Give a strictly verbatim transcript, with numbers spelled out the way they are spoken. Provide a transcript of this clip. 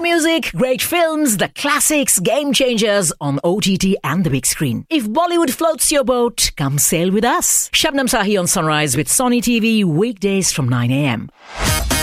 music, great films, the classics, game changers on O T T and the big screen. If Bollywood floats your boat, come sail with us. Shabnam Sahi on Sunrise with Sony T V, weekdays from nine a.m.